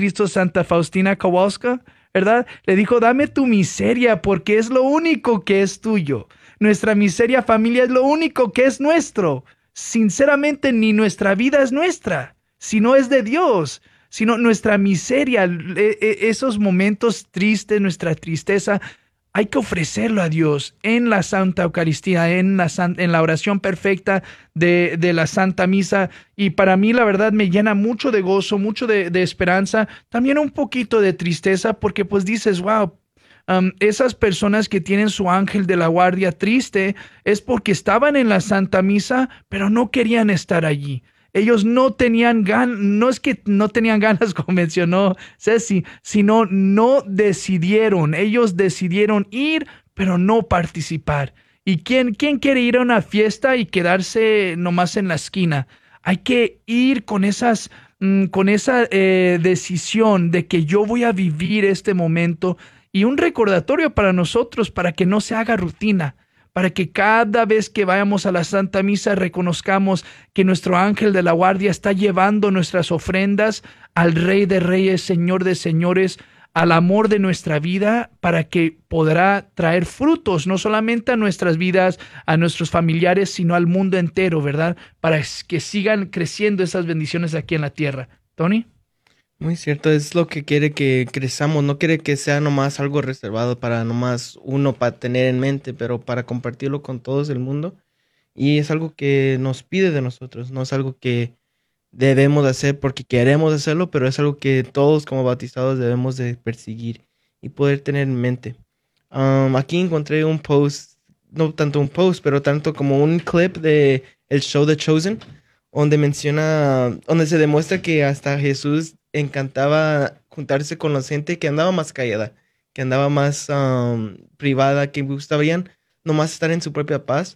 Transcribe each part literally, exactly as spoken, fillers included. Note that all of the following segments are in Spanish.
Cristo, Santa Faustina Kowalska, ¿verdad? Le dijo, dame tu miseria porque es lo único que es tuyo. Nuestra miseria, familia, es lo único que es nuestro. Sinceramente, ni nuestra vida es nuestra, sino es de Dios. Sino nuestra miseria, esos momentos tristes, nuestra tristeza, hay que ofrecerlo a Dios en la Santa Eucaristía, en la, en la oración perfecta de, de la Santa Misa. Y para mí, la verdad, me llena mucho de gozo, mucho de, de esperanza, también un poquito de tristeza, porque pues dices, wow, um, esas personas que tienen su ángel de la guardia triste es porque estaban en la Santa Misa, pero no querían estar allí. Ellos no tenían ganas, no es que no tenían ganas, como mencionó Ceci, sino no decidieron. Ellos decidieron ir, pero no participar. ¿Y quién, quién quiere ir a una fiesta y quedarse nomás en la esquina? Hay que ir con esas, mm, con esa eh, decisión de que yo voy a vivir este momento y un recordatorio para nosotros para que no se haga rutina. Para que cada vez que vayamos a la Santa Misa reconozcamos que nuestro ángel de la guardia está llevando nuestras ofrendas al Rey de Reyes, Señor de Señores, al amor de nuestra vida, para que podrá traer frutos, no solamente a nuestras vidas, a nuestros familiares, sino al mundo entero, ¿verdad? Para que sigan creciendo esas bendiciones aquí en la tierra. ¿Tony? Muy cierto, es lo que quiere que crezamos, no quiere que sea nomás algo reservado para nomás uno para tener en mente, pero para compartirlo con todos el mundo. Y es algo que nos pide de nosotros, no es algo que debemos hacer porque queremos hacerlo, pero es algo que todos como bautizados debemos de perseguir y poder tener en mente. Um, aquí encontré un post, no tanto un post, pero tanto como un clip de el show The Chosen, donde menciona, donde se demuestra que hasta Jesús encantaba juntarse con la gente que andaba más callada, que andaba más um, privada, que gustaban nomás estar en su propia paz.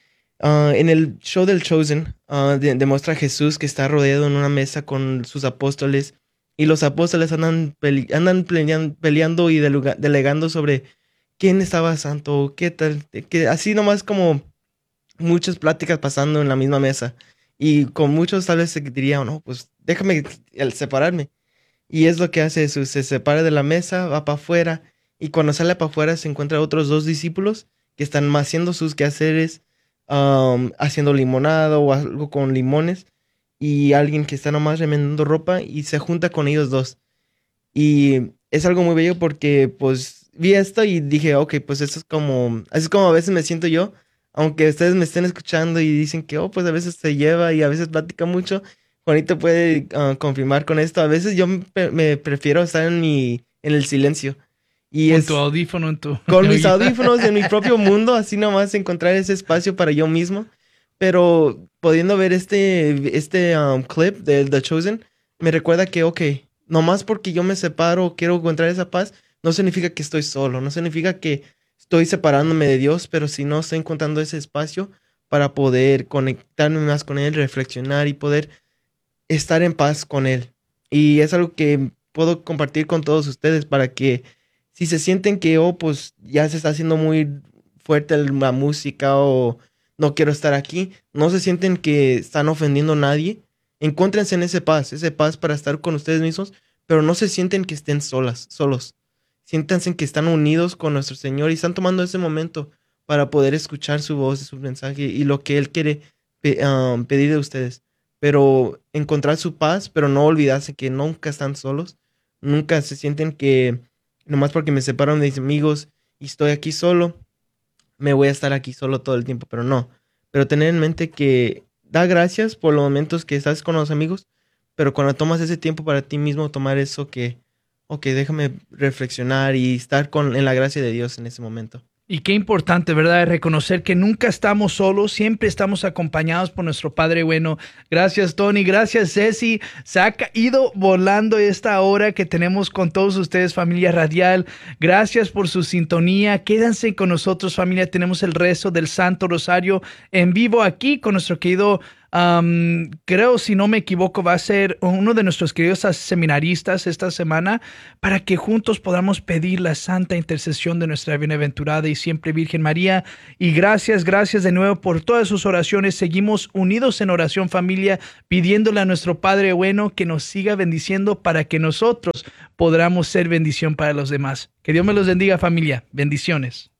Uh, en el show del Chosen, uh, de, demuestra a Jesús que está rodeado en una mesa con sus apóstoles y los apóstoles andan, pele andan peleando, peleando y delega delegando sobre quién estaba santo, qué tal, que así nomás como muchas pláticas pasando en la misma mesa. Y con muchos tal vez se diría, no, pues déjame el separarme. Y es lo que hace Jesús, se separa de la mesa, va para afuera, y cuando sale para afuera se encuentra otros dos discípulos que están haciendo sus quehaceres, um, haciendo limonada o algo con limones, y alguien que está nomás remendando ropa, y se junta con ellos dos. Y es algo muy bello porque pues vi esto y dije, ok, pues esto es como, así es como a veces me siento yo. Aunque ustedes me estén escuchando y dicen que, oh, pues a veces se lleva y a veces platica mucho, Juanito puede uh, confirmar con esto. A veces yo me, me prefiero estar en mi, en el silencio. Y con es tu audífono en tu... con mis audífonos en mi propio mundo, así nomás encontrar ese espacio para yo mismo. Pero pudiendo ver este, este um, clip de The Chosen, me recuerda que, ok, nomás porque yo me separo, quiero encontrar esa paz, no significa que estoy solo, no significa que estoy separándome de Dios, pero si no estoy encontrando ese espacio para poder conectarme más con Él, reflexionar y poder estar en paz con Él. Y es algo que puedo compartir con todos ustedes para que si se sienten que, oh, pues ya se está haciendo muy fuerte la música o no quiero estar aquí, no se sienten que están ofendiendo a nadie, encuéntrense en ese paz, ese paz para estar con ustedes mismos, pero no se sienten que estén solas, solos. Siéntanse que están unidos con nuestro Señor y están tomando ese momento para poder escuchar su voz y su mensaje y lo que Él quiere pe um, pedir de ustedes. Pero encontrar su paz, pero no olvidarse que nunca están solos. Nunca se sienten que nomás porque me separaron de mis amigos y estoy aquí solo, me voy a estar aquí solo todo el tiempo. Pero no. Pero tener en mente que da gracias por los momentos que estás con los amigos, pero cuando tomas ese tiempo para ti mismo, tomar eso que... ok, déjame reflexionar y estar con, en la gracia de Dios en ese momento. Y qué importante, ¿verdad? Reconocer que nunca estamos solos, siempre estamos acompañados por nuestro Padre bueno. Gracias, Tony. Gracias, Ceci. Se ha ido volando esta hora que tenemos con todos ustedes, familia radial. Gracias por su sintonía. Quédense con nosotros, familia. Tenemos el rezo del Santo Rosario en vivo aquí con nuestro querido Um, creo, si no me equivoco, va a ser uno de nuestros queridos seminaristas esta semana para que juntos podamos pedir la santa intercesión de nuestra bienaventurada y siempre Virgen María. Y gracias, gracias de nuevo por todas sus oraciones. Seguimos unidos en oración, familia, pidiéndole a nuestro Padre bueno que nos siga bendiciendo para que nosotros podamos ser bendición para los demás. Que Dios me los bendiga, familia. Bendiciones.